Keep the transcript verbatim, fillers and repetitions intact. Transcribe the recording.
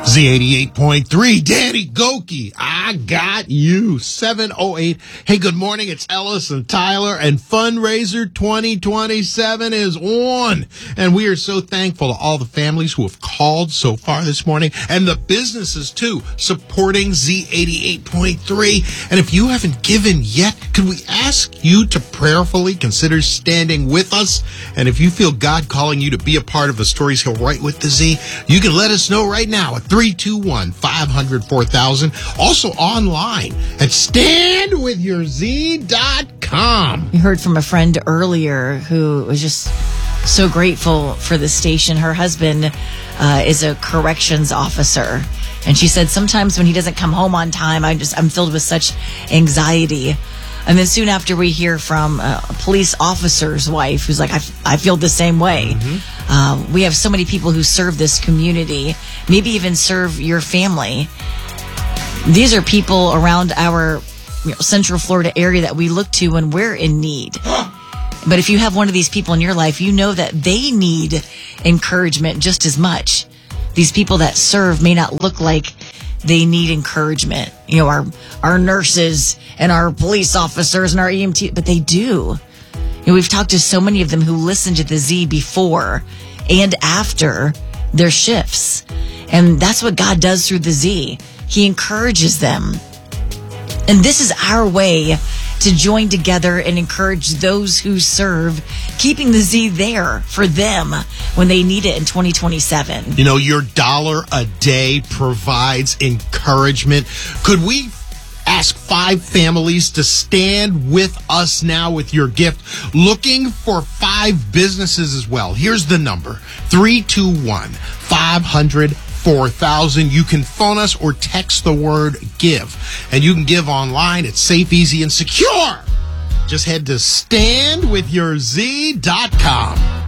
Z eighty-eight point three, Danny Goki, I got you. seven oh eight. Hey, good morning. It's Ellis and Tyler, and Fundraiser twenty twenty-seven is on. And we are so thankful to all the families who have called so far this morning, and the businesses, too, supporting Z eighty-eight point three. And if you haven't given yet, could we ask you to prayerfully consider standing with us? And if you feel God calling you to be a part of the stories He'll write with the Z, you can let us know right now at three two one, five hundred, four thousand. Also online at stand with your z dot com. We heard from a friend earlier who was just so grateful for the station. Her husband uh, is a corrections officer, and she said sometimes when he doesn't come home on time, I just I'm filled with such anxiety. And then soon after, we hear from a police officer's wife who's like, I, f- I feel the same way. Mm-hmm. Uh, we have so many people who serve this community, maybe even serve your family. These are people around our you know, Central Florida area that we look to when we're in need. But if you have one of these people in your life, you know that they need encouragement just as much. These people that serve may not look like they need encouragement. You know, our our nurses and our police officers and our E M T, but they do. You know, we've talked to so many of them who listen to the Z before and after their shifts. And that's what God does through the Z. He encourages them. And this is our way to join together and encourage those who serve, keeping the Z there for them when they need it in twenty twenty-seven. You know, your dollar a day provides encouragement. Could we ask five families to stand with us now with your gift? Looking for five businesses as well. Here's the number, three two one, five hundred, four thousand. You can phone us or text the word give. And you can give online. It's safe, easy, and secure. Just head to stand with your z dot com.